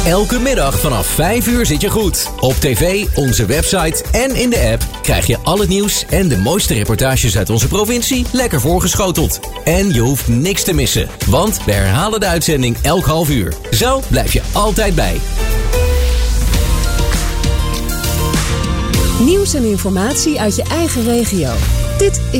Elke middag vanaf 5 uur zit je goed. Op tv, onze website en in de app krijg je al het nieuws en de mooiste reportages uit onze provincie lekker voorgeschoteld. En je hoeft niks te missen, want we herhalen de uitzending elk half uur. Zo blijf je altijd bij. Nieuws en informatie uit je eigen regio. Dit is